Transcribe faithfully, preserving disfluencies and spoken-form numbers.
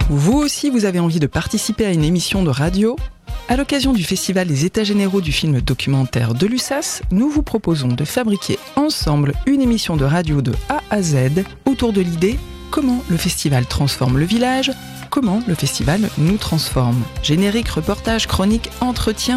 Vous aussi, vous avez envie de participer à une émission de radio ? À l'occasion du festival des États généraux du film documentaire de l'U S A S, nous vous proposons de fabriquer ensemble une émission de radio de A à Z autour de l'idée « Comment le festival transforme le village ? Comment le festival nous transforme ?» Générique, reportage, chronique, entretien,